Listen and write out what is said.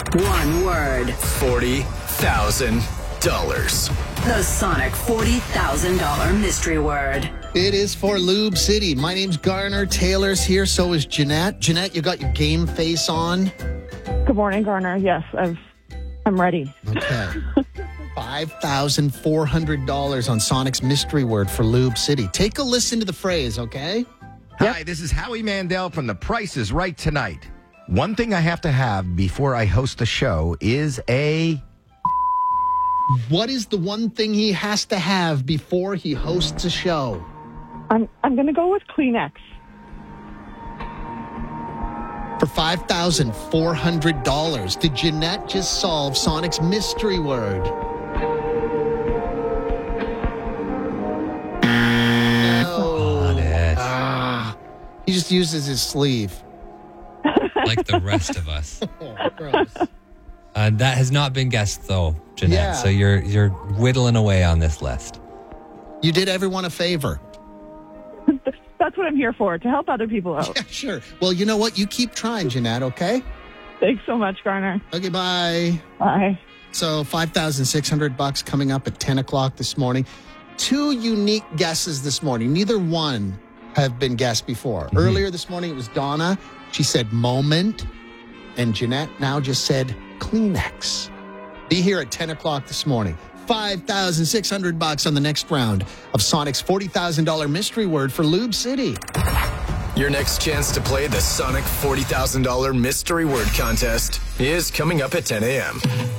One word. $40,000. The Sonic $40,000 mystery word. It is for Lube City. My name's Garner. Taylor's here. So is Jeanette. Jeanette, you got your game face on? Good morning, Garner. Yes, I'm ready. Okay. $5,400 on Sonic's mystery word for Lube City. Take a listen to the phrase, okay? Hi, this is Howie Mandel from The Price is Right tonight. One thing I have to have before I host the show is a... What is the one thing he has to have before he hosts a show? I'm going to go with Kleenex. For $5,400, did Jeanette just solve Sonic's mystery word? No. He just uses his sleeve. Like the rest of us. Gross. That has not been guessed, though, Jeanette. Yeah. So you're whittling away on this list. You did everyone a favor. That's what I'm here for, to help other people out. Yeah, sure. Well, you know what? You keep trying, Jeanette, okay? Thanks so much, Garner. Okay, bye. Bye. So $5,600 coming up at 10 o'clock this morning. Two unique guesses this morning. Neither one have been guessed before. Mm-hmm. Earlier this morning, it was Donna. She said moment. And Jeanette now just said Kleenex. Be here at 10 o'clock this morning. $5,600 on the next round of Sonic's $40,000 mystery word for Lube City. Your next chance to play the Sonic $40,000 mystery word contest is coming up at 10 a.m.